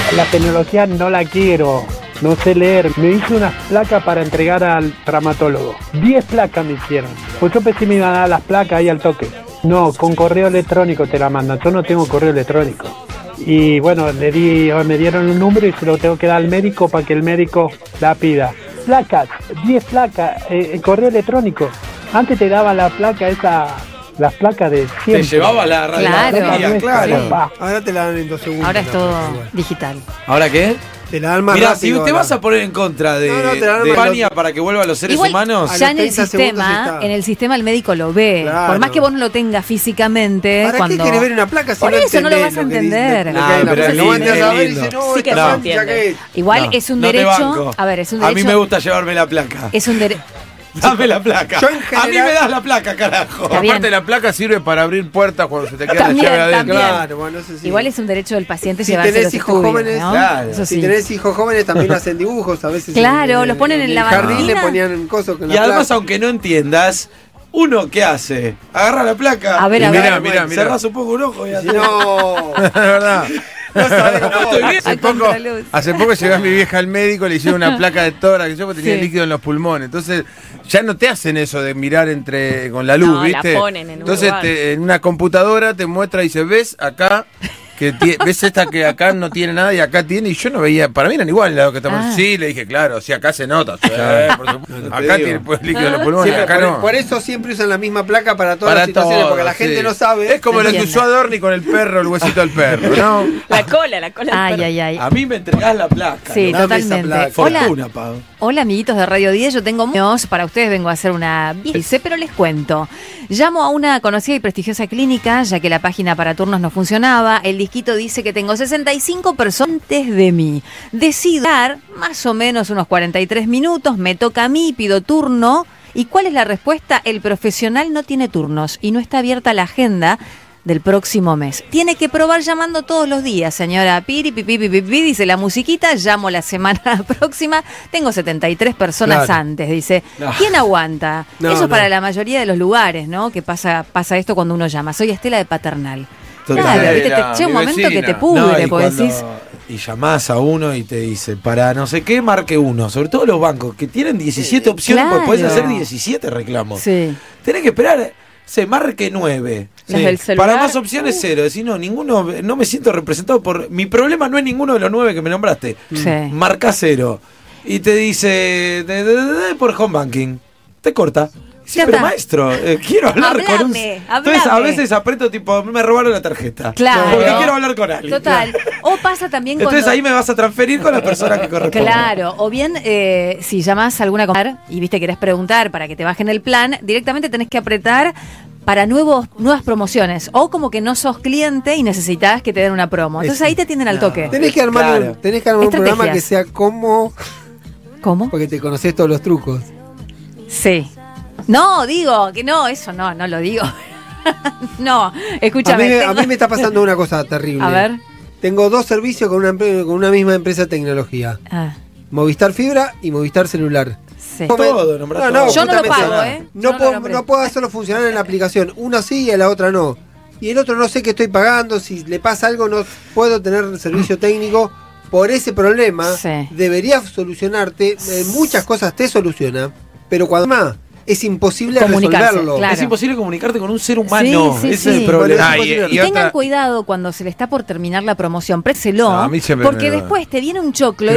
La tecnología no la quiero, no sé leer. Me hice unas placas para entregar al traumatólogo. 10 placas me hicieron. Pues yo pensé que me iban a dar las placas ahí al toque. No, con correo electrónico te la mandan. Yo no tengo correo electrónico. Y bueno, me dieron un número y se lo tengo que dar al médico para que el médico la pida. Placas, 10 placas, correo electrónico. Antes te daban la placa esa... Las placas de siempre. Te llevaba la Claro. claro. Ahora te la dan en 2 segundos. Ahora es todo digital. ¿Ahora qué? Te la dan más Mirá, rápido. si te vas a poner en contra de España para que vuelva a los seres Igual, humanos... ya a en los el 30 segundos sistema, está. en el sistema el médico lo ve. Claro. Por más que vos no lo tengas físicamente, ¿Para cuando... qué querés ver una placa si Por no eso no lo entendés vas a lo que dice? entender. Lo que Ah, hay en la pero placa. es No lindo, entras a ver y es dices, lindo. no, Sí que esta se mancha entiende. que es. Igual No, es un no te derecho... banco. A ver, es un A derecho... mí me gusta llevarme la placa. Es un derecho... Dame la placa. Yo en A mí general- me das la placa, carajo. Está bien. Aparte la placa sirve para abrir puertas cuando se te queda También, la llave adentro. también. Claro, bueno, eso sí. Igual es un derecho del paciente Si llevarse tenés los hijos estudios, jóvenes, ¿no? claro. Eso Si sí. tenés hijos jóvenes también hacen dibujos a veces. Claro, los ponen en la el jardín banquina. le ponían cosas con Y la además, placa. aunque no entiendas, uno ¿qué hace? Agarra la placa. A ver, y a ver. Mira. Cerrás un poco un ojo y así. No, Es verdad. no sabés cómo estoy bien. Hace poco llegó a mi vieja al médico, le hicieron una placa de tórax, yo porque tenía Sí. líquido en los pulmones. Entonces, ya no te hacen eso de mirar con la luz, No, la ¿viste? ponen en un Entonces, lugar. en una computadora te muestra y dice, ¿ves acá? ¿Ves esta que acá no tiene nada y acá tiene? Y yo no veía, para mí eran igual lo que estamos. Ah. Sí, le dije, claro, sí, acá se nota. Sí, por supuesto. No, te Acá digo. tiene pues, líquido en los pulmones, Siempre, acá por, no. por eso siempre usan la misma placa para todas Para las situaciones, todo, porque la gente sí. no sabe. Es como lo que Entiendo. usó Adorni con el perro, el huesito del perro, ¿no? La cola del Ay, perro. ay, ay. A mí me entregás la placa. Sí, ¿no? Dame esa totalmente. placa. Hola, Fortuna, pago. hola, amiguitos de Radio 10. Yo tengo muchos. Para ustedes vengo a hacer una dice, pero les cuento. Llamo a una conocida y prestigiosa clínica, ya que la página para turnos no funcionaba. El disquito dice que tengo 65 personas antes de mí. Decido dar más o menos unos 43 minutos. Me toca a mí, pido turno. ¿Y cuál es la respuesta? El profesional no tiene turnos y no está abierta la agenda del próximo mes. Tiene que probar llamando todos los días, señora. Piri, pipi, pipi, pipi, dice la musiquita, llamo la semana próxima. Tengo 73 personas Claro. antes, dice. No. ¿Quién aguanta? No, Eso es no. para la mayoría de los lugares, ¿no? Que pasa esto cuando uno llama. Soy Estela de Paternal. Total. Claro, ¿viste? Era Llega un mi momento que te vecina. pudre, y porque cuando- decís, y llamás a uno y te dice, para no sé qué, marque uno. Sobre todo los bancos, que tienen 17 opciones, claro. porque podés hacer 17 reclamos. sí. Tenés que esperar, se marque 9. Las del celular. Para más opciones 0. Decís, no, ninguno, no me siento representado por... Mi problema no es ninguno de los 9 que me nombraste. Sí. Marca 0. Y te dice, por home banking. Te corta. Sí, Ya pero está. maestro, quiero hablar con un... Hablame, Entonces a hablame. veces aprieto tipo, me robaron la tarjeta. Claro. Porque quiero hablar con alguien. Total. O pasa también Entonces cuando... ahí me vas a transferir con la persona que corresponde. Claro, o bien si llamas a alguna compra y viste querés preguntar para que te bajen el plan, directamente tenés que apretar para nuevas promociones. O como que no sos cliente y necesitas que te den una promo. Entonces ahí te atienden al toque. Tenés que armar Claro. un programa que Estrategias. sea como. ¿Cómo? Porque te conocés todos los trucos. Sí. No, digo que no, eso no lo digo. No, A escúchame. mí me está pasando una cosa terrible. A ver. Tengo 2 servicios con una misma empresa de tecnología. Ah, Movistar Fibra y Movistar Celular. sí. Todo, nombrá todo. Yo no lo justamente pago, ¿eh? No, Yo no puedo, lo presto. no puedo hacerlo funcionar en la aplicación. Una sí y la otra no. Y el otro no sé qué estoy pagando. Si le pasa algo no puedo tener servicio técnico. Por ese problema Sí. debería solucionarte. Muchas cosas te soluciona. Pero cuando más es imposible Comunicarse, resolverlo. claro. Es imposible comunicarte con un ser humano. Sí, sí, Ese es sí. el problema. Bueno, y Y tengan otra- cuidado cuando se le está por terminar la promoción, préselo, No, a mí siempre porque me- después te viene un choclo